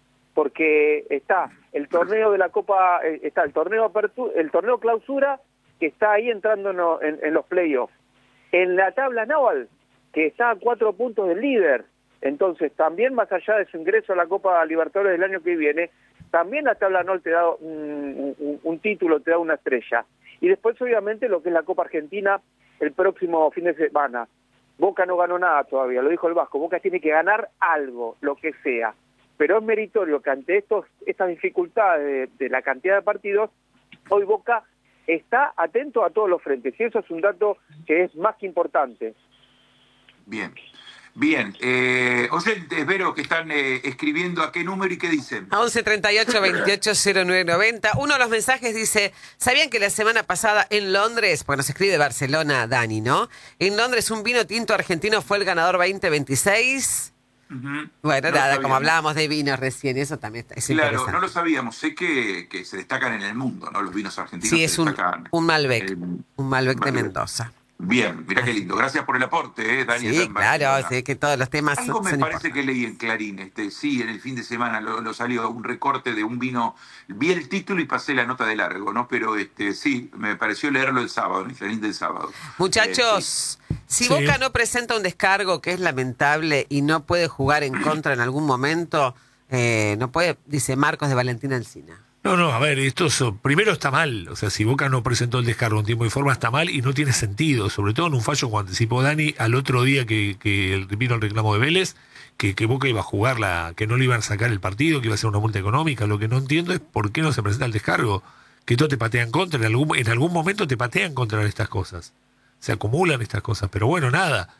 porque está el torneo de la Copa, eh, está el torneo apertura, el torneo clausura, que está ahí entrando en, en, en los playoffs. En la tabla naval, que está a cuatro puntos del líder. Entonces, también más allá de su ingreso a la Copa Libertadores del año que viene, también la tabla naval te da un, un, un título, te da una estrella. Y después, obviamente, lo que es la Copa Argentina el próximo fin de semana. Boca no ganó nada todavía, lo dijo el Vasco. Boca tiene que ganar algo, lo que sea. Pero es meritorio que ante estos estas dificultades de, de la cantidad de partidos, hoy Boca está atento a todos los frentes. Y eso es un dato que es más que importante. Bien. Bien, eh, oyentes, Vero, que están eh, escribiendo a qué número y qué dicen. A once treinta y ocho veintiocho cero nueve noventa. Uno de los mensajes dice, ¿sabían que la semana pasada en Londres, porque nos escribe de Barcelona Dani, ¿no? En Londres un vino tinto argentino fue el ganador veinte veintiséis. Uh-huh. Bueno, no nada, como hablábamos de vinos recién, eso también es claro, interesante. No lo sabíamos. Sé que, que se destacan en el mundo, ¿no? Los vinos argentinos. Sí, es se un, destacan, un Malbec, eh, un Malbec de Malbec. Mendoza. Bien, mirá qué lindo. Gracias por el aporte, ¿eh, Dani? Sí, claro, sí, que todos los temas Algo son, me son parece que leí en Clarín, este, sí, en el fin de semana lo, lo salió un recorte de un vino, vi el título y pasé la nota de largo, ¿no? Pero este, sí, me pareció leerlo el sábado, en el Clarín del sábado. Muchachos, Eh, si Sí. Boca no presenta un descargo que es lamentable y no puede jugar en contra en algún momento, eh, no puede, dice Marcos de Valentina Encina. No, no, a ver, esto es- primero está mal. O sea, si Boca no presentó el descargo en tiempo y forma, está mal y no tiene sentido. Sobre todo en un fallo como anticipó Dani al otro día que, que el- vino el reclamo de Vélez, que, que Boca iba a jugar, la, que no le iban a sacar el partido, que iba a ser una multa económica. Lo que no entiendo es por qué no se presenta el descargo. Que todo te patean contra, en algún, en algún momento te patean contra estas cosas. Se acumulan estas cosas. Pero bueno, nada.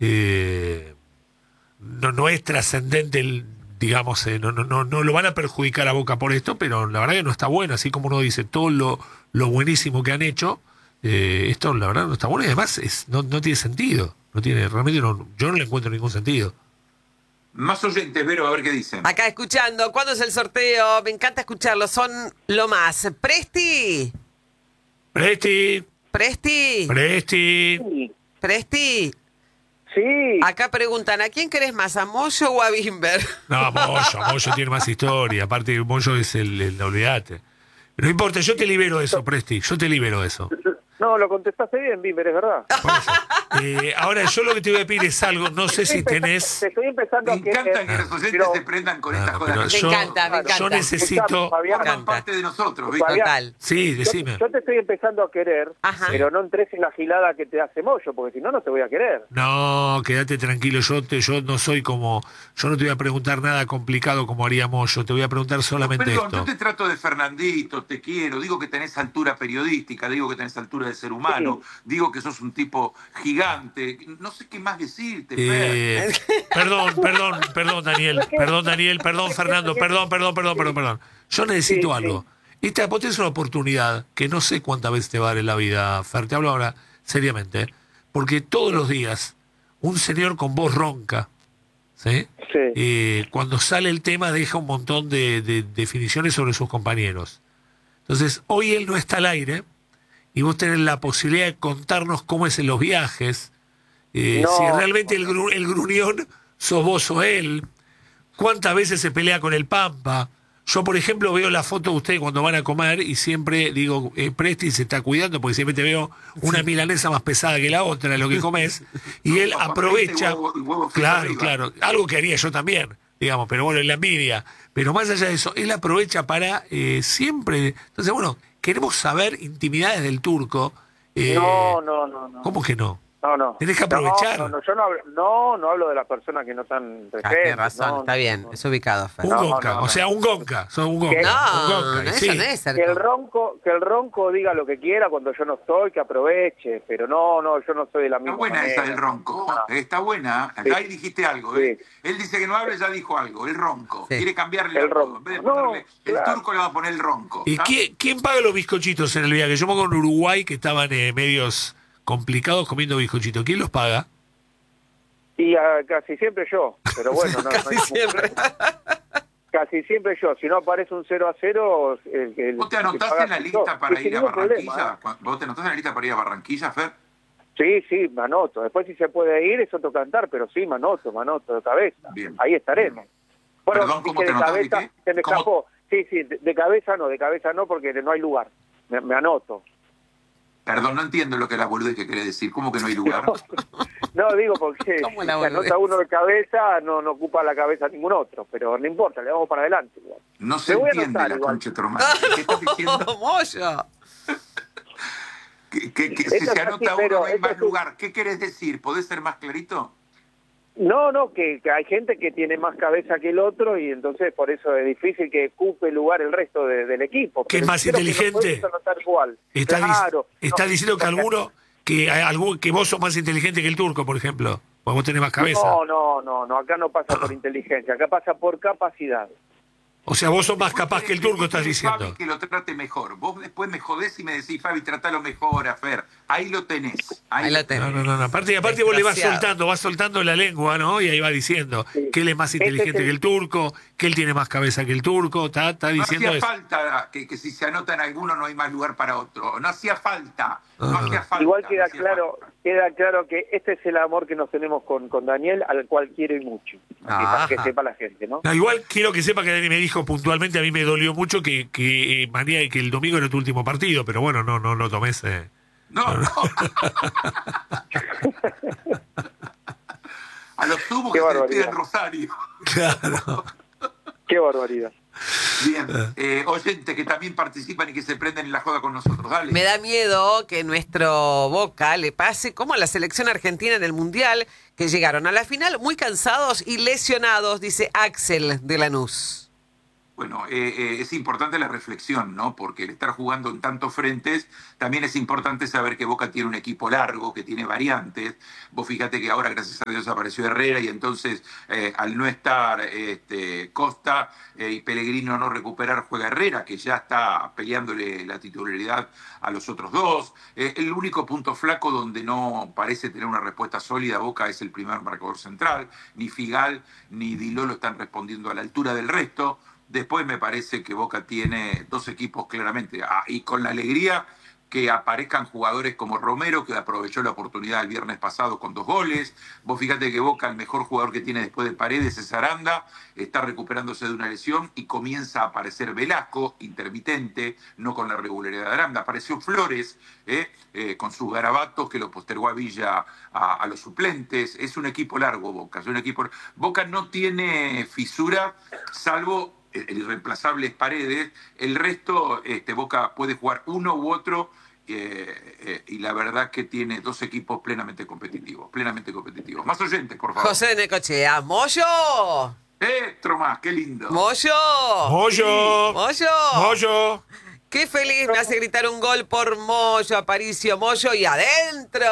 Eh, no, no es trascendente el... digamos, eh, no, no, no, no lo van a perjudicar a Boca por esto, pero la verdad que no está bueno, así como uno dice todo lo, lo buenísimo que han hecho, eh, esto la verdad no está bueno y además es, no, no tiene sentido, no tiene, realmente no, yo no le encuentro ningún sentido. Más oyentes, Vero, a ver qué dicen. Acá escuchando, ¿cuándo es el sorteo? Me encanta escucharlo, son lo más. Presti, Presti, Presti, Presti, Sí, Presti. sí. Acá preguntan, ¿a quién querés más, a Moyo o a Bimber? no, Moyo, Moyo tiene más historia, aparte Moyo es el, el olvídate. No importa, yo te libero de eso, Presti, yo te libero de eso. No, lo contestaste bien, Bimber, es verdad. Por eso. Eh, ahora yo lo que te voy a pedir es algo, no sé si tenés... Te estoy empezando Me a querer. encanta que los oyentes pero- se prendan con Ah, estas pero cosas. Me yo- encanta, me encanta. Yo necesito... Fabián, Forman encanta. parte de nosotros, ¿viste? Fabián, Total. Sí, Yo, decime. yo te estoy empezando a querer, Ajá. pero no entres en la gilada que te hace Moyo, porque si no, no te voy a querer. No, quédate tranquilo, yo te, yo no soy como, yo no te voy a preguntar nada complicado como haría Moyo, te voy a preguntar solamente Perdón, esto. yo te trato de Fernandito, te quiero, digo que tenés altura periodística, digo que tenés altura de ser humano, digo que sos un tipo gigante, no sé qué más decirte, Fer. Eh, perdón, perdón, perdón, Daniel, perdón, Daniel, perdón, Fernando, perdón, perdón, perdón, perdón, perdón. Yo necesito Sí, algo. Esta vos tenés una oportunidad que no sé cuántas veces te va a dar en la vida, Fer, te hablo ahora seriamente, ¿eh? Porque todos los días un señor con voz ronca, ¿sí? Sí. Eh, cuando sale el tema deja un montón de, de definiciones sobre sus compañeros. Entonces, hoy él no está al aire y vos tenés la posibilidad de contarnos cómo es en los viajes, eh, No. si realmente el, gru- el gruñón sos vos o él, cuántas veces se pelea con el Pampa. Yo, por ejemplo, veo la foto de ustedes cuando van a comer y siempre digo, eh, Presti se está cuidando porque siempre te veo una milanesa más pesada que la otra, lo que comes, y él Papa aprovecha, frito y huevo- y huevo frito claro, arriba. claro, algo que haría yo también, digamos, pero bueno, en la envidia. Pero más allá de eso, él aprovecha para eh, siempre, entonces bueno, queremos saber intimidades del turco. eh, No, no, no, no. ¿Cómo que no? No, no. Tenés que aprovechar. No, no, no, yo no hablo, no, no hablo de las personas que no están Ah, presentes. tenés razón, no, está bien, no. es ubicado, Fer. Un No, gonca, no, no. o sea, un gonca, son un gonca. Que- un No, gonca, no, y sí. eso no es ser Que el como- ronco, que el ronco diga lo que quiera cuando yo no estoy, que aproveche, pero no, no, yo no soy de la Está misma buena manera. esa del ronco, No. está buena. Sí. Ahí dijiste algo, ¿eh? Él dice que no hable, ya dijo algo, el ronco. Sí. Quiere cambiarle El el ronco. ronco. En vez de No, ponerle el claro. turco, le va a poner el ronco. ¿Y ¿está? quién, quién paga los bizcochitos en el viaje? Yo me acuerdo en Uruguay que estaban eh, medios complicados comiendo bizcochitos. ¿Quién los paga? Y ah, casi siempre yo, pero bueno, no, no Casi hay- siempre. Casi siempre yo. Si no aparece un cero a cero, el, el ¿Vos te que anotaste paga en la soy lista yo. para Y sin ir a ningún Barranquilla? problema, ¿eh? ¿Vos te anotaste en la lista para ir a Barranquilla, Fer? Sí, sí, me anoto. Después si se puede ir es otro cantar, pero sí, me anoto, me anoto de cabeza. Bien. Ahí estaremos. Bueno, Perdón, ¿cómo dije te de anotás? ¿De cabeza, qué? se me ¿Cómo? escapó. Sí, sí, de, de cabeza no, de cabeza no, porque no hay lugar. Me, me anoto. Perdón, no entiendo lo que la boludez que querés decir. ¿Cómo que no hay lugar? No, digo porque ¿Cómo si la se boludez? anota uno de cabeza, no, no ocupa la cabeza ningún otro, pero no importa, le vamos para adelante. Igual. No se Me voy a entiende anotar la igual. concha de tu hermana. ¿Qué estás diciendo? Moyo. Que, que- que si Esto se es así, anota uno pero no hay esto más es un- lugar. ¿Qué querés decir? ¿Podés ser más clarito? No, no, que, que hay gente que tiene más cabeza que el otro y entonces por eso es difícil que ocupe lugar el resto de- del equipo. ¿Que es Pero más creo que nos inteligente? podemos anotar igual. Está, dic- Claro. está no, diciendo que no, alguno, que, hay algún, que vos sos más inteligente que el turco, por ejemplo. Porque vos tenés más cabeza. No, no, no, no, acá no pasa por inteligencia, acá pasa por capacidad. O sea, vos sos más Después capaz querés- que el turco, después estás querés, diciendo. Fabi, que lo trate mejor. Vos después me jodés y me decís, Fabi, tratalo mejor, a Fer. Ahí lo tenés. Ahí lo tenés. No, no, no, no. Aparte, aparte vos le vas Desgraciado. soltando, vas soltando la lengua, ¿no? Y ahí va diciendo Sí. que él es más Ese inteligente es el- que el turco, que él tiene más cabeza que el turco, está, está No diciendo hacía eso. falta que, que si se anotan algunos no hay más lugar para otro. No hacía falta. No, No, no, hacía no. falta. Igual no queda hacía claro, falta. queda claro que este es el amor que nos tenemos con, con Daniel, al cual quiero y mucho. Que, Ajá. que sepa la gente, ¿no? No, igual quiero que sepa que Dani me dijo puntualmente, a mí me dolió mucho que, que, eh, mañana- que el domingo era tu último partido, pero bueno, no, no lo tomes. Eh. No, no. A los sumos Qué que se barbaridad. despiden Rosario. Claro. Qué barbaridad. Bien. Eh, oyentes que también participan y que se prenden en la joda con nosotros. Dale. Me da miedo que nuestro Boca le pase como a la selección argentina en el Mundial, que llegaron a la final muy cansados y lesionados, dice Axel de Lanús. Bueno, eh, eh, es importante la reflexión, ¿no? Porque el estar jugando en tantos frentes, también es importante saber que Boca tiene un equipo largo, que tiene variantes. Vos fíjate que ahora, gracias a Dios, apareció Herrera y entonces, eh, al no estar este, Costa eh, y Pellegrino no recuperar, juega Herrera, que ya está peleándole la titularidad a los otros dos. Eh, el único punto flaco donde no parece tener una respuesta sólida Boca es el primer marcador central. Ni Figal ni Di Lolo están respondiendo a la altura del resto. Después me parece que Boca tiene dos equipos claramente, ah, y con la alegría que aparezcan jugadores como Romero, que aprovechó la oportunidad el viernes pasado con dos goles. Vos fíjate que Boca, el mejor jugador que tiene después de Paredes es Aranda, está recuperándose de una lesión y comienza a aparecer Velasco, intermitente, no con la regularidad de Aranda. Apareció Flores, eh, eh, con sus garabatos que lo postergó a Villa a, a los suplentes. Es un equipo largo Boca, es un equipo... Boca no tiene fisura, salvo... el irreemplazable es Paredes, el resto este, Boca puede jugar uno u otro eh, eh, y la verdad que tiene dos equipos plenamente competitivos, plenamente competitivos. Más oyentes, por favor. José de Necochea, ¡Moyo! Eh, Tromás, qué lindo. ¡Moyo! ¡Moyo! ¡Moyo! ¡Moyo! ¡Qué feliz! Me hace gritar un gol por Moyo, Aparicio, Moyo y adentro.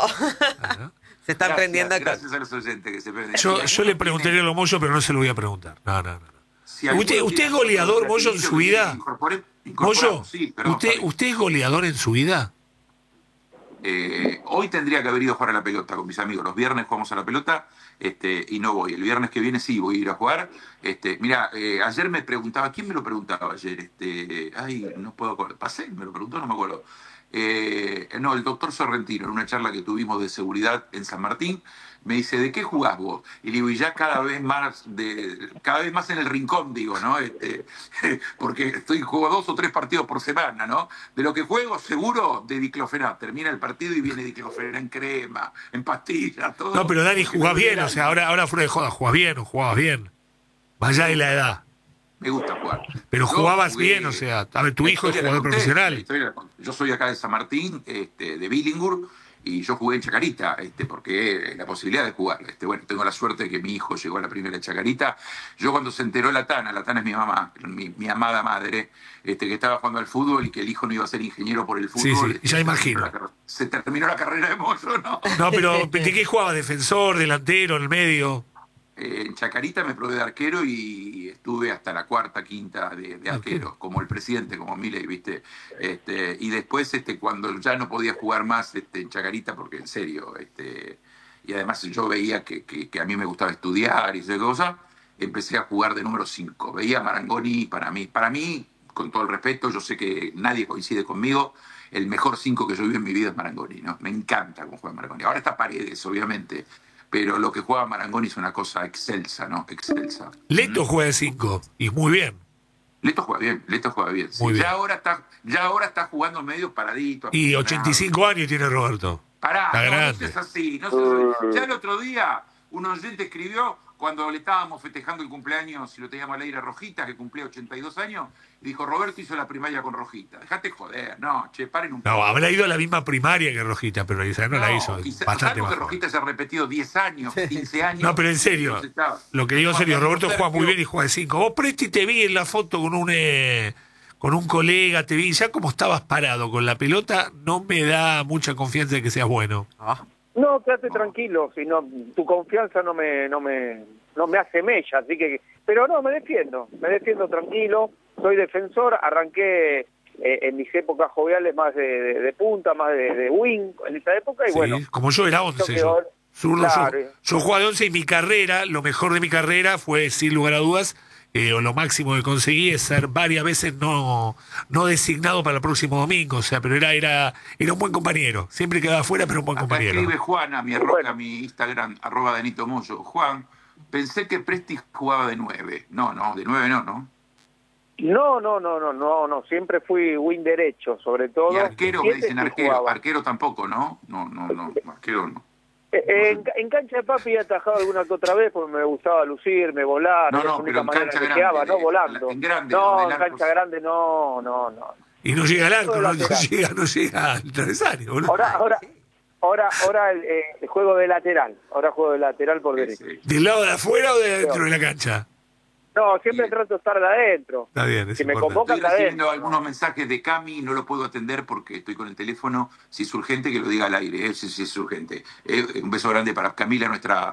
Se están Gracias, prendiendo con... gracias a los oyentes que se prenden. Yo, Si yo le alguno preguntaría a los Moyo, pero no se lo voy a preguntar. No, no, no. si alguno ¿Usted, usted tiene es goleador, otro Moyo, en su platillo vida? que incorpore- incorporamos, Moyo, sí, perdón, ¿usted, Fabi. ¿usted es goleador en su vida? Eh, hoy tendría que haber ido a jugar a la pelota con mis amigos. Los viernes jugamos a la pelota este, y no voy. El viernes que viene sí voy a ir a jugar. Este, mira, eh, ayer me preguntaba, ¿quién me lo preguntaba ayer? Este, ay, no puedo acordar. Pasé, me lo preguntó, no me acuerdo. Eh, no, el doctor Sorrentino, en una charla que tuvimos de seguridad en San Martín, me dice, ¿de qué jugás vos? Y digo, y ya cada vez más de, cada vez más en el rincón, digo, ¿no? Este, porque estoy juego dos o tres partidos por semana, ¿no? De lo que juego, seguro, de diclofenac. Termina el partido y viene diclofenac en crema, en pastillas, todo. No, pero Dani, Porque jugás me bien, duele o el sea, alma. ahora, ahora fuera de joda, jugás bien o jugabas bien. Vaya de la edad. Me gusta jugar. Pero Yo jugabas jugué- bien, o sea, a ver, tu la hijo es historia la jugador conté, profesional. la historia la conté. Yo soy acá de San Martín, este, de Billingur, y yo jugué en Chacarita, este, porque la posibilidad de jugar. Este, bueno, tengo la suerte de que mi hijo llegó a la primera Chacarita. Yo cuando se enteró la Tana, la Tana es mi mamá, mi, mi amada madre, este, que estaba jugando al fútbol y que el hijo no iba a ser ingeniero por el fútbol. Sí, sí, este, ya se imagino. terminó la carre- Se terminó la carrera de Moyo, ¿no? No, pero ¿de qué jugaba? ¿Defensor, delantero, en el medio? Eh, en Chacarita me probé de arquero y estuve hasta la cuarta, quinta de, de arquero, como el presidente, como Milei, ¿viste? Este, y después, este, cuando ya no podía jugar más este, en Chacarita, porque en serio, este, y además yo veía que, que, que a mí me gustaba estudiar y esas cosas, empecé a jugar de número cinco. Veía a Marangoni, para mí, para mí, con todo el respeto, yo sé que nadie coincide conmigo, el mejor cinco que yo vi en mi vida es Marangoni, ¿no? Me encanta cómo juega Marangoni. Ahora está Paredes, obviamente, pero lo que juega Marangoni es una cosa excelsa, ¿no? Excelsa. Leto juega de cinco, y muy bien. Leto juega bien, Leto juega bien. Sí. Muy bien. Ya, ahora está, ya ahora está jugando medio paradito. Y ochenta y cinco años tiene Roberto. Pará, Está no, no grande. seas así, no seas así. Ya el otro día, un oyente escribió, cuando le estábamos festejando el cumpleaños, y lo teníamos al aire a Rojita, que cumplía ochenta y dos años, y dijo, Roberto hizo la primaria con Rojita. Dejate joder, no, che, paren un poco. No, habrá ido a la misma primaria que Rojita, pero esa no, la hizo. Quizá, Bastante salvo más que joven. Rojita se ha repetido diez años, quince años. No, pero en serio, Entonces, está- lo que digo en serio, Cuando Roberto Sergio- juega muy bien y juega de cinco. Vos, Presti, te vi en la foto con un eh, con un colega, te vi, ya como estabas parado con la pelota, no me da mucha confianza de que seas bueno. Ah. No, quédate tranquilo, si no, tu confianza no me, no me, no me hace mella, así que, pero no, me defiendo, me defiendo tranquilo, soy defensor, arranqué eh, en mis épocas joviales más de, de, de punta, más de, de wing en esa época, y Sí, bueno, como yo era once. creo que Yo, ahora- Zurdo, yo- claro. yo jugaba de once y mi carrera, lo mejor de mi carrera fue, sin lugar a dudas, eh, o lo máximo que conseguí es ser varias veces no, no designado para el próximo domingo, o sea, pero era, era, era un buen compañero. Siempre quedaba afuera, pero un buen Acá compañero. escribe Juan a mi, arro- Bueno. a mi Instagram, arroba Danito Moyo. Juan, pensé que Presti jugaba de nueve. No, no, de nueve no, ¿no? no, no, no, no, no, no, siempre fui wing derecho, sobre todo. Y arquero, me Siete dicen sí arquero. jugaba. Arquero tampoco, ¿no? No, no, no, arquero no. Eh, eh, en, en cancha de papi he atajado alguna que otra vez porque me gustaba lucirme, volar, No, era no, la pero única en manera cancha que grande, quedaba, no de- volando. en grande, no, donde en el arco cancha se- grande no, no, no. Y no llega al arco, Todo no, no lateral. llega, no llega al travesaño, boludo. Ahora, ahora, ahora, ahora el, eh, el juego de lateral, ahora juego de lateral por derecho. Sí. ¿Del lado de afuera o de adentro de la cancha? No, siempre Bien. trato de estar de adentro. Está bien, es Si me importante. convocan Estoy de recibiendo adentro. algunos mensajes de Cami, no lo puedo atender porque estoy con el teléfono. Si es urgente, que lo diga al aire, eh, si, si es urgente. Eh, un beso grande para Camila, nuestra